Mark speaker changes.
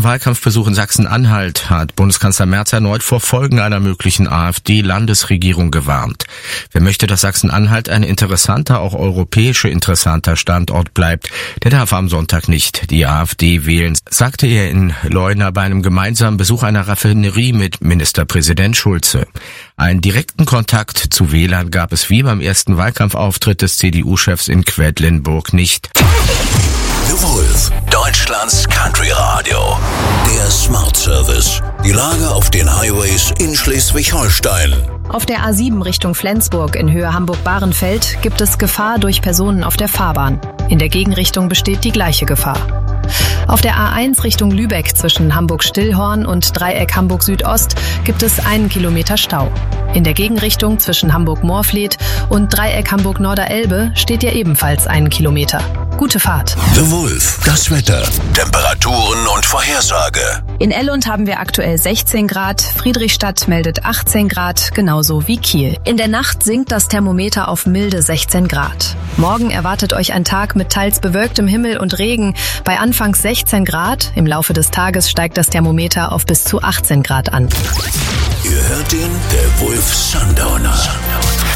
Speaker 1: Wahlkampfbesuch in Sachsen-Anhalt hat Bundeskanzler Merz erneut vor Folgen einer möglichen AfD-Landesregierung gewarnt. Wer möchte, dass Sachsen-Anhalt ein interessanter, auch europäisch interessanter Standort bleibt, der darf am Sonntag nicht die AfD wählen, sagte er in Leuna bei einem gemeinsamen Besuch einer Raffinerie mit Ministerpräsident Schulze. Einen direkten Kontakt zu Wählern gab es wie beim ersten Wahlkampfauftritt des CDU-Chefs in Quedlinburg nicht.
Speaker 2: The Wolf, Deutschlands Country Radio. Der Smart Service. Die Lage auf den Highways in Schleswig-Holstein.
Speaker 3: Auf der A7 Richtung Flensburg in Höhe Hamburg-Bahrenfeld gibt es Gefahr durch Personen auf der Fahrbahn. In der Gegenrichtung besteht die gleiche Gefahr. Auf der A1 Richtung Lübeck zwischen Hamburg-Stillhorn und Dreieck Hamburg-Südost gibt es 1 Kilometer Stau. In der Gegenrichtung zwischen Hamburg-Moorfleet und Dreieck Hamburg-Norderelbe steht ja ebenfalls 1 Kilometer. Gute Fahrt.
Speaker 2: The Wolf, das Wetter, Temperaturen und Vorhersage.
Speaker 3: In Ellund haben wir aktuell 16 Grad, Friedrichstadt meldet 18 Grad, genauso wie Kiel. In der Nacht sinkt das Thermometer auf milde 16 Grad. Morgen erwartet euch ein Tag mit teils bewölktem Himmel und Regen bei anfangs 16 Grad. Im Laufe des Tages steigt das Thermometer auf bis zu 18 Grad an.
Speaker 2: Ihr hört ihn, der Wolf Sundowner.